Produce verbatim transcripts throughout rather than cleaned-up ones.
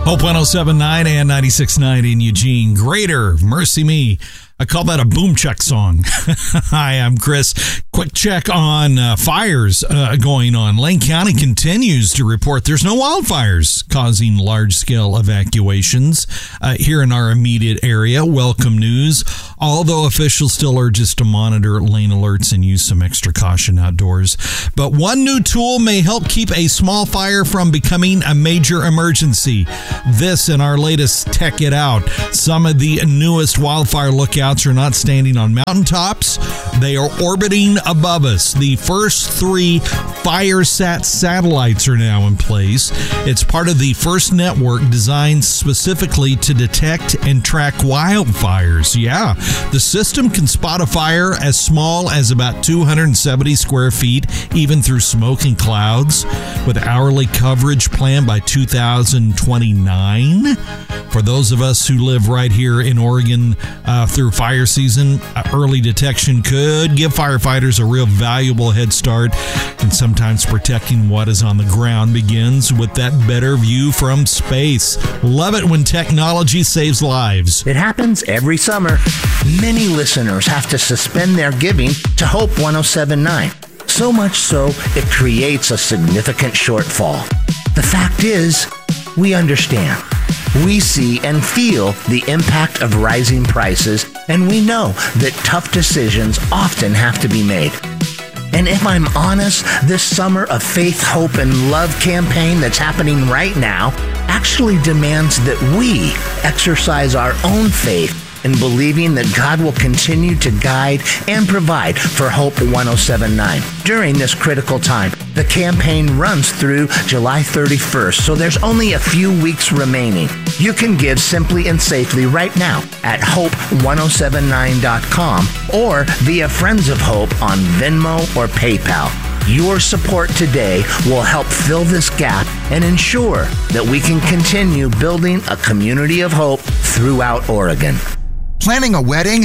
Hope one oh seven point nine and ninety-six point nine in Eugene. Greater Mercy Me. I call that a boom check song. Hi, I'm Chris. Quick check on uh, fires uh, going on. Lane County continues to report there's no wildfires causing large-scale evacuations uh, here in our immediate area. Welcome news. Although officials still urge us to monitor lane alerts and use some extra caution outdoors. But one new tool may help keep a small fire from becoming a major emergency. This in our latest Tech It Out. Some of the newest wildfire lookouts are not standing on mountaintops. They are orbiting above us. The first three FireSat satellites are now in place. It's part of the first network designed specifically to detect and track wildfires. Yeah, the system can spot a fire as small as about two hundred seventy square feet, even through smoking clouds, with hourly coverage planned by two thousand twenty-nine. For those of us who live right here in Oregon uh, through fire season, uh, early detection could give firefighters a real valuable head start, and sometimes protecting what is on the ground begins with that better view from space. Love it when technology saves lives. It happens every summer. Many listeners have to suspend their giving to Hope one oh seven point nine. So much so, it creates a significant shortfall. The fact is, we understand. We see and feel the impact of rising prices, and we know that tough decisions often have to be made. And if I'm honest, this summer of faith, hope, and love campaign that's happening right now actually demands that we exercise our own faith in believing that God will continue to guide and provide for Hope one oh seven point nine during this critical time. The campaign runs through July thirty-first, so there's only a few weeks remaining. You can give simply and safely right now at hope one oh seven nine dot com or via Friends of Hope on Venmo or PayPal. Your support today will help fill this gap and ensure that we can continue building a community of hope throughout Oregon. Planning a wedding?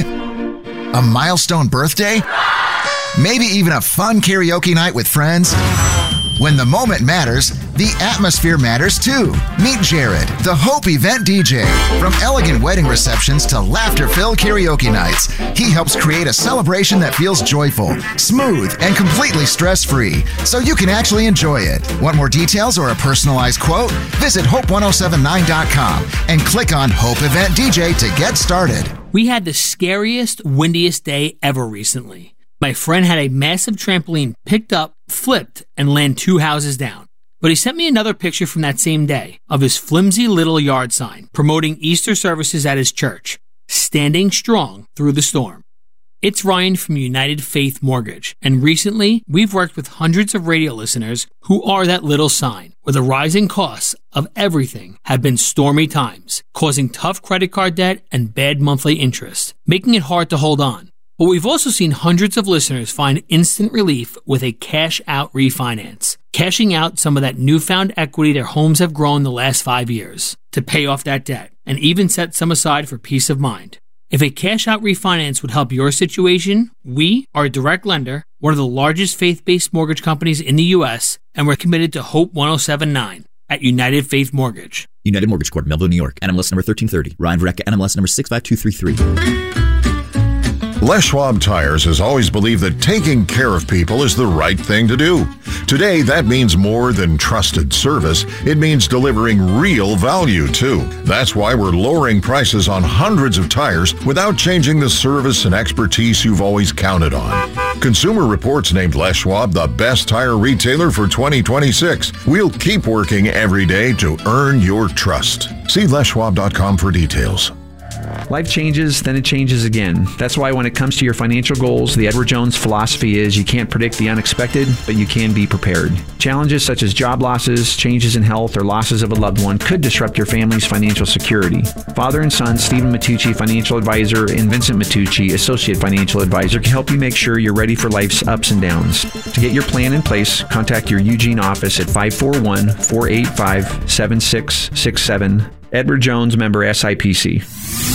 A milestone birthday? Maybe even a fun karaoke night with friends? When the moment matters, the atmosphere matters too. Meet Jared, the Hope event D J. From elegant wedding receptions to laughter-filled karaoke nights, he helps create a celebration that feels joyful, smooth, and completely stress-free, so you can actually enjoy it. Want more details or a personalized quote? Visit hope one oh seven nine dot com and click on Hope Event D J to get started. We had the scariest, windiest day ever recently. My friend had a massive trampoline picked up, flipped, and land two houses down. But he sent me another picture from that same day of his flimsy little yard sign promoting Easter services at his church, standing strong through the storm. It's Ryan from United Faith Mortgage, and recently we've worked with hundreds of radio listeners who are that little sign, where the rising costs of everything have been stormy times, causing tough credit card debt and bad monthly interest, making it hard to hold on. But we've also seen hundreds of listeners find instant relief with a cash-out refinance, cashing out some of that newfound equity their homes have grown the last five years to pay off that debt, and even set some aside for peace of mind. If a cash-out refinance would help your situation, we are a direct lender, one of the largest faith-based mortgage companies in the U S, and we're committed to Hope one oh seven point nine at United Faith Mortgage. United Mortgage Corp, Melville, New York. N M L S number thirteen thirty. Ryan Verrecka, N M L S number six five two three three. Les Schwab Tires has always believed that taking care of people is the right thing to do. Today, that means more than trusted service. It means delivering real value, too. That's why we're lowering prices on hundreds of tires without changing the service and expertise you've always counted on. Consumer Reports named Les Schwab the best tire retailer for twenty twenty-six. We'll keep working every day to earn your trust. See les schwab dot com for details. Life changes, then it changes again. That's why when it comes to your financial goals, the Edward Jones philosophy is you can't predict the unexpected, but you can be prepared. Challenges such as job losses, changes in health, or losses of a loved one could disrupt your family's financial security. Father and son, Stephen Matucci, Financial Advisor, and Vincent Matucci, Associate Financial Advisor, can help you make sure you're ready for life's ups and downs. To get your plan in place, contact your Eugene office at five four one, four eight five, seven six six seven. Edward Jones, member S I P C.